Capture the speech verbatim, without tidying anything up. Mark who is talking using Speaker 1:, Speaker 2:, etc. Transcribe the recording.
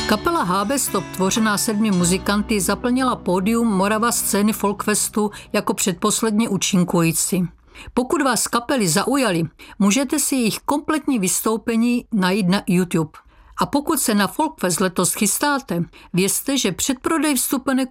Speaker 1: Kapela H B Stop, tvořená sedmi muzikanty, zaplnila pódium Morava scény Folkfestu jako předposledně účinkující. Pokud vás kapely zaujaly, můžete si jejich kompletní vystoupení najít na YouTube. A pokud se na Folkfest letos chystáte, vězte, že předprodej vstupenek